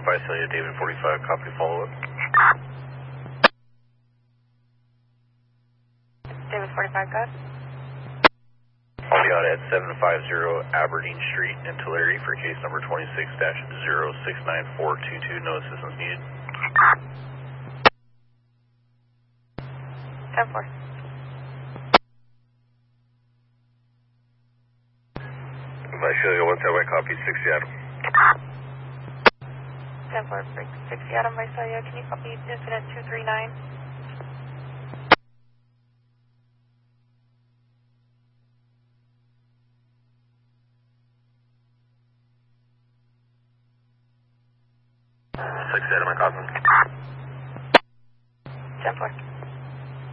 Visalia, David 45, copy follow-up. David 45, go ahead. I'll be out at 750 Aberdeen Street in Tulare for case number 26-069422. No assistance needed. 10-4. Visalia, 1 Highway, copy 60 Adam. 10-4, 60 Adam Visalia, can you copy incident 239? Adam, I copy. 10-4.